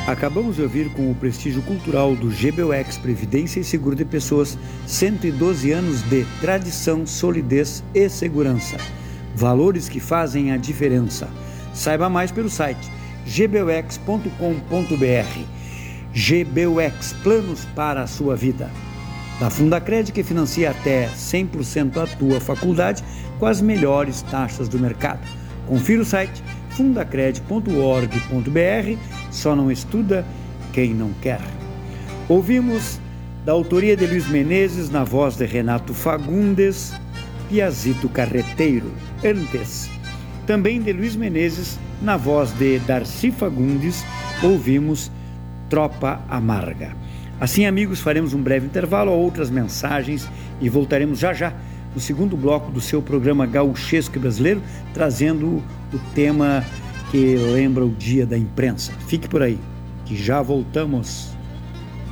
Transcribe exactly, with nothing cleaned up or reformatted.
Acabamos de ouvir com o prestígio cultural do G B U X Previdência e Seguro de Pessoas, cento e doze anos de tradição, solidez e segurança. Valores que fazem a diferença. Saiba mais pelo site g b u x ponto com ponto b r. G B U X, planos para a sua vida. Da Fundacred, que financia até cem por cento a tua faculdade com as melhores taxas do mercado. Confira o site fundacred ponto org ponto b r. Só não estuda quem não quer. Ouvimos, da autoria de Luiz Menezes, na voz de Renato Fagundes, Piazito Carreteiro. Antes, também de Luiz Menezes, na voz de Darcy Fagundes, ouvimos Tropa Amarga. Assim, amigos, faremos um breve intervalo a outras mensagens e voltaremos já já no segundo bloco do seu programa Gauchesco e Brasileiro, trazendo o tema que lembra o Dia da Imprensa. Fique por aí, que já voltamos.